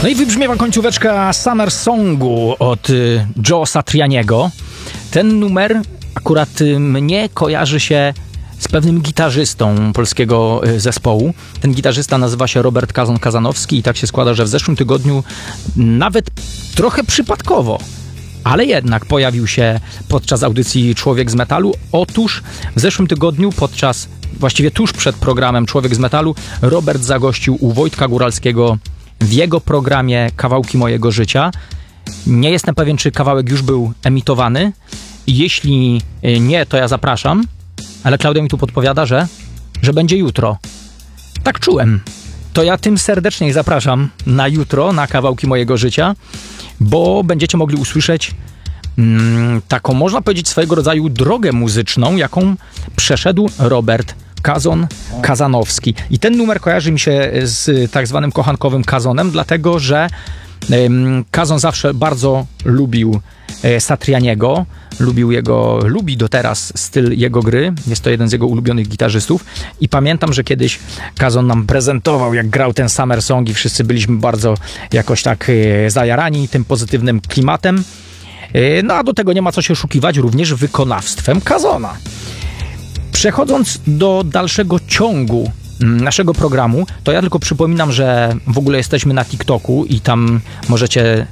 No i wybrzmiewa końcóweczka Summer Songu od Joe Satrianiego. Ten numer akurat mnie kojarzy się z pewnym gitarzystą polskiego zespołu. Ten gitarzysta nazywa się Robert Kazan-Kazanowski i tak się składa, że w zeszłym tygodniu nawet trochę przypadkowo, ale jednak pojawił się podczas audycji Człowiek z Metalu. Otóż w zeszłym tygodniu właściwie tuż przed programem Człowiek z Metalu, Robert zagościł u Wojtka Góralskiego w jego programie Kawałki mojego życia. Nie jestem pewien, czy kawałek już był emitowany. Jeśli nie, to ja zapraszam. Ale Klaudia mi tu podpowiada, że będzie jutro. Tak czułem. To ja tym serdeczniej zapraszam na jutro, na Kawałki mojego życia, bo będziecie mogli usłyszeć taką, można powiedzieć, swojego rodzaju drogę muzyczną, jaką przeszedł Robert Kazanowski. I ten numer kojarzy mi się z tak zwanym kochankowym Kazonem, dlatego że Kazon zawsze bardzo lubił Satrianiego, lubi do teraz styl jego gry, jest to jeden z jego ulubionych gitarzystów i pamiętam, że kiedyś Kazon nam prezentował, jak grał ten Summer Song i wszyscy byliśmy bardzo jakoś tak zajarani tym pozytywnym klimatem. No a do tego nie ma co się oszukiwać, również wykonawstwem Kazona. Przechodząc do dalszego ciągu naszego programu, to ja tylko przypominam, że w ogóle jesteśmy na TikToku i tam możecie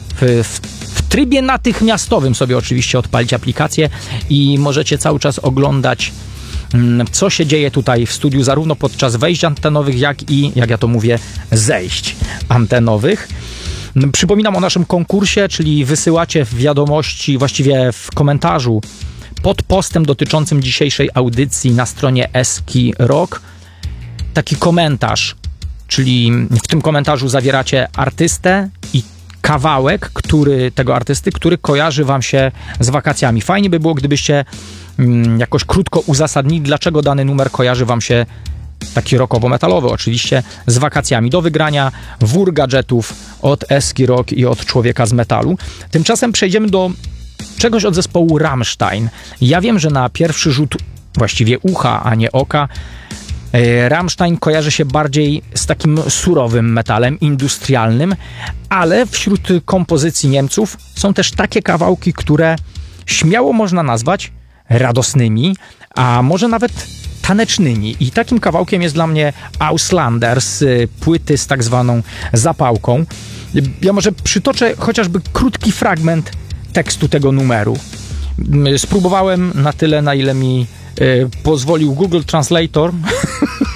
w trybie natychmiastowym sobie oczywiście odpalić aplikację i możecie cały czas oglądać, co się dzieje tutaj w studiu, zarówno podczas wejść antenowych, jak i, jak ja to mówię, zejść antenowych. Przypominam o naszym konkursie, czyli wysyłacie w wiadomości, właściwie w komentarzu pod postem dotyczącym dzisiejszej audycji na stronie Eski Rock taki komentarz, czyli w tym komentarzu zawieracie artystę i kawałek tego artysty, który kojarzy wam się z wakacjami. Fajnie by było, gdybyście jakoś krótko uzasadnili, dlaczego dany numer kojarzy wam się, taki rockowo-metalowy oczywiście, z wakacjami. Do wygrania wór gadżetów od Eski Rock i od Człowieka z Metalu. Tymczasem przejdziemy do czegoś od zespołu Rammstein. Ja wiem, że na pierwszy rzut właściwie ucha, a nie oka, Rammstein kojarzy się bardziej z takim surowym metalem, industrialnym, ale wśród kompozycji Niemców są też takie kawałki, które śmiało można nazwać radosnymi, a może nawet tanecznymi. I takim kawałkiem jest dla mnie Auslander z płyty z tak zwaną zapałką. Ja może przytoczę chociażby krótki fragment tekstu tego numeru. Spróbowałem na tyle, na ile mi pozwolił Google Translator